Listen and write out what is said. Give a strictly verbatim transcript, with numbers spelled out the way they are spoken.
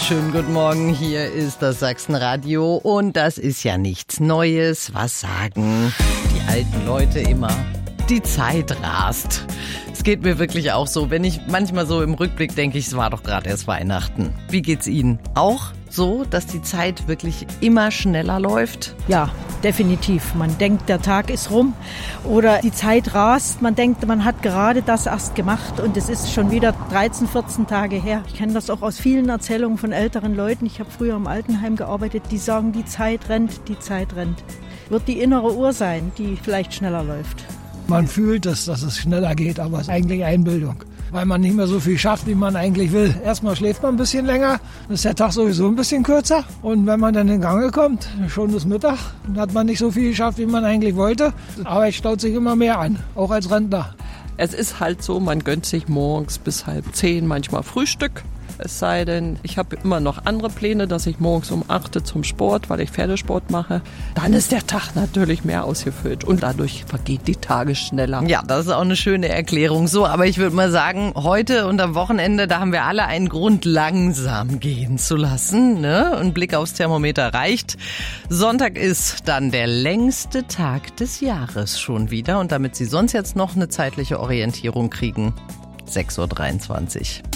Schönen guten Morgen, hier ist das Sachsenradio und das ist ja nichts Neues. Was sagen die alten Leute immer? Die Zeit rast. Es geht mir wirklich auch so, wenn ich manchmal so im Rückblick denke, es war doch gerade erst Weihnachten. Wie geht's Ihnen? Auch so, dass die Zeit wirklich immer schneller läuft? Ja, definitiv. Man denkt, der Tag ist rum oder die Zeit rast. Man denkt, man hat gerade das erst gemacht und es ist schon wieder dreizehn, vierzehn Tage her. Ich kenne das auch aus vielen Erzählungen von älteren Leuten. Ich habe früher im Altenheim gearbeitet, die sagen, die Zeit rennt, die Zeit rennt. Wird die innere Uhr sein, die vielleicht schneller läuft. Man fühlt es, dass es schneller geht, aber es ist eigentlich Einbildung, weil man nicht mehr so viel schafft, wie man eigentlich will. Erstmal schläft man ein bisschen länger, dann ist der Tag sowieso ein bisschen kürzer. Und wenn man dann in Gange kommt, schon ist Mittag, dann hat man nicht so viel geschafft, wie man eigentlich wollte. Die Arbeit staut sich immer mehr an, auch als Rentner. Es ist halt so, man gönnt sich morgens bis halb zehn manchmal Frühstück. Es sei denn, ich habe immer noch andere Pläne, dass ich morgens um acht zum Sport, weil ich Pferdesport mache. Dann ist der Tag natürlich mehr ausgefüllt und dadurch vergeht die Tage schneller. Ja, das ist auch eine schöne Erklärung. So, aber ich würde mal sagen, heute und am Wochenende, da haben wir alle einen Grund, langsam gehen zu lassen. Ne? Ein Blick aufs Thermometer reicht. Sonntag ist dann der längste Tag des Jahres schon wieder. Und damit Sie sonst jetzt noch eine zeitliche Orientierung kriegen, sechs Uhr dreiundzwanzig.